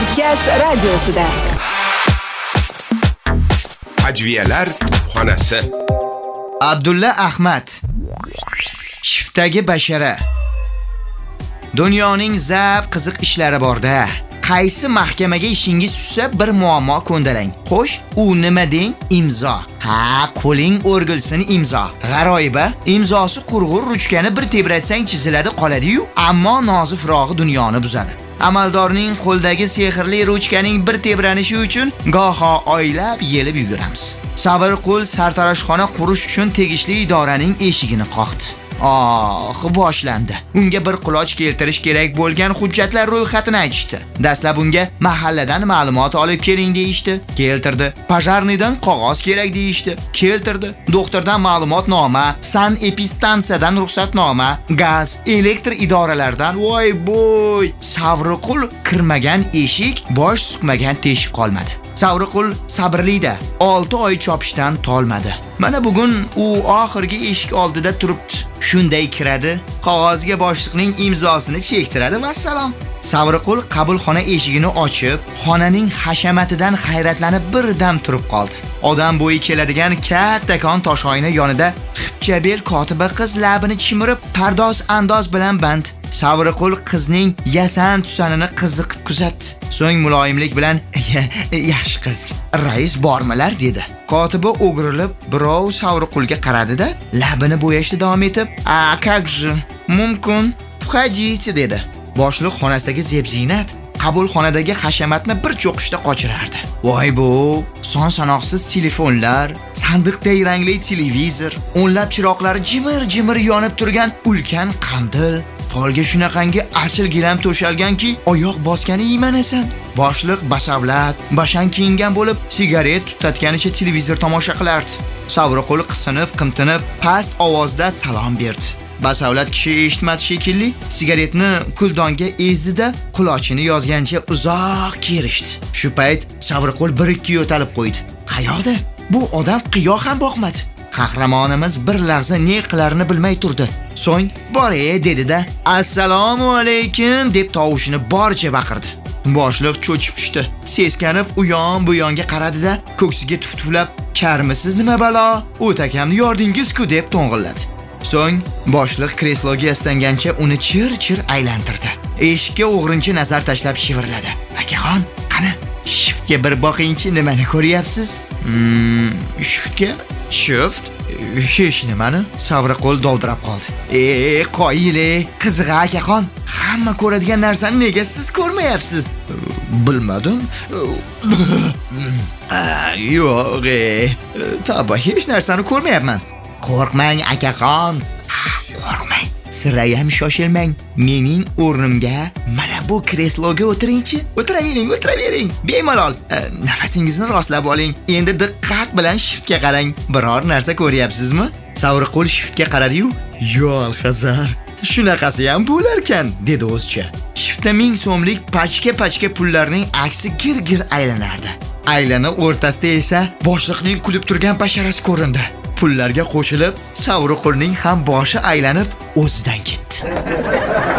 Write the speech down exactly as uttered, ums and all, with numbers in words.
Podcast radiosida. Ajviyalar xonasi. Abdulla Ahmad. Shiftdagi bashara. Dunyoning zab qiziq ishlari borda. Qaysi mahkamaga ishingiz tushsa bir muammo ko'ndalang. Xo'sh, u nima deng? Imzo. Ha, qo'ling o'rgilsin imzo. G'aroyiba, imzosi qurg'ur ruchkani bir tebratsang chiziladi qoladi-yu, ammo nozifrog'i dunyoni buzadi. Amaldorning qo'ldagi sehrli ruchkaning bir tebranishi uchun goho oylab yelib yuguramiz. Sabr qo'l sartaroshxona qurish uchun tegishli idoraning eshigini qoqdi. Oh, boshlandi. Unga bir quloch keltirish kerak bo'lgan hujjatlar ro'yxatini aytishdi. Dastlab unga mahalladan ma'lumot olib keling deyishdi. Keltirdi. Pojarniydan qog'oz kerak deyishdi. Keltirdi. Doktordan ma'lumotnoma, san-epistansiyadan ruxsatnoma, gaz, elektr idoralaridan voy boy. Savriqul kirmagan eshik, bosh suqmagan teshik qolmadi. Savriqul sabrli-da, olti oy chopishdan tolmadi. Mana bugun u oxirgi eshik oldida turibdi. Shunday kiradi, qog'ozga boshliqning imzosini chektiradi va salom. Savriqul qabulxona eshigini ochib, xonaning hashamatidan hayratlanib birdan turib qoldi. Odam bo'yi keladigan kattakon toshoyna yonida xipchabel kotiba qiz labini chimirib, pardoz andoz bilan band. Savriqul qizning yasan tusanini qiziqib kuzatdi. So'ng muloyimlik bilan yaxshi qiz, rais bormilar dedi. Kotiba o'girilib birov Savriqulga qaradi-da, labini bo'yashda davom etib, "A, как же? Mumkin. Входите" dedi. Boshliq xonasidagi zeb-ziynat qabulxonadagi hashamatni bir cho'qishda qochirardi. Voy bu, son sanoqsiz telefonlar, sandiqday rangli televizor, o'nlab chiroqlari jimir-jimir yonib turgan ulkan qandil, polga shunaqangi asl gilam to'shalganki, oyoq bosgani yemanasan. Boshliq basavlat, bashan kiyingan bo'lib, sigaret tutatganicha televizor tomosha qilardi. Savriqul qisinib, qimtinib, past ovozda salom berdi. Basavlat kishi eshitmadi shekilli, sigaretni kuldonga ezdi-da, qulochini yozgancha uzoq kerishdi. Shu payt Savriqul bir-ikki yo'talib qo'ydi. Qayoqda? Bu odam qiyo ham boqmadi. Qahramonimiz bir lahza ne qilarini bilmay turdi. So'ng "Bor-ey" dedi-da, "Assalomu alaykum" deb tovushini boricha baqirdi. Boshliq cho'chib tushdi. Seskanib u yon bu yonga qaradi-da, ko'ksiga tuftuflab, "Karmisiz nima balo? O'takamni yordingiz-ku" deb to'ng'illadi. So'ng boshliq kresloga yastangancha uni chir-chir aylantirdi. Eshikka o'g'rincha nazar tashlab shivirladi. "Akaxon, qani, shiftga bir boqingchi, nimani ko'ryapsiz?" "Hmm, shiftga? Shift? Hech nimani?" Savriqul dovdirab qoldi. "E, qoyile, qizig'i akaxon, hamma ko'radigan narsani nega siz ko'rmayapsiz?" "Bilmadim." "Yo'q, tavba, hech narsani ko'rmayapman." "Qo'rqmang akaxon. Qo'rqmang. Sirayam shoshilmang. Mening o'rnimga mana bu kresloga o'tiringchi. O'tiravering, o'tiravering. Bemalol. Nafasingizni rostlab oling. Endi diqqat bilan shiftga qarang. Biror narsa ko'ryapsizmi?" Savriqul shiftga qaradi-yu, "Yo'q, Hazar. Shunaqasi ham bo'larkan", dedi o'zicha. Shiftda ming so'mlik pachka-pachka pullarning aksi gir-gir aylanardi. Aylana o'rtasida esa boshliqning kulib turgan basharasi ko'rindi. Pullarga qo'shilib, Savriqulning ham boshi aylanib o'zidan ketdi.